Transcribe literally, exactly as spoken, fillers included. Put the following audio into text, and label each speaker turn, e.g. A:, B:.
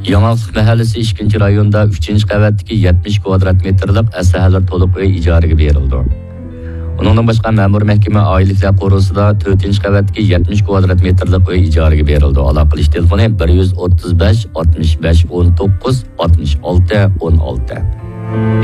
A: Yanaqlık mahallesi ikkinchi rayonda uchinchi qavatdagi yetmish kvadrat metrlik asahalar to'liq uy ijaraga berildi. Uningdan boshqa ma'mur mahkama oilalar qo'rusida to'rtinchi qavatdagi yetmish kvadrat metrlik uy ijaraga berildi. Aloqa qilish telefoni bir yuz o'ttiz besh oltmish besh o'n to'qqiz oltmish olti o'n olti.